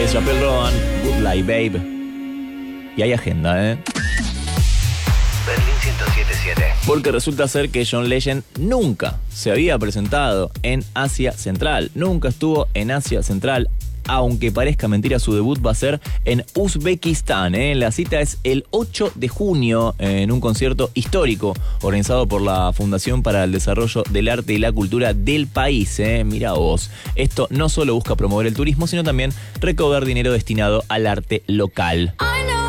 Es Chappell Roan, Good Life Babe. Y hay agenda, Berlín 107.7. Porque resulta ser que John Legend nunca se había presentado en Asia Central. Nunca estuvo en Asia Central. Aunque parezca mentira, su debut va a ser en Uzbekistán. La cita es el 8 de junio en un concierto histórico organizado por la Fundación para el Desarrollo del Arte y la Cultura del país. Mira vos, esto no solo busca promover el turismo, sino también recaudar dinero destinado al arte local.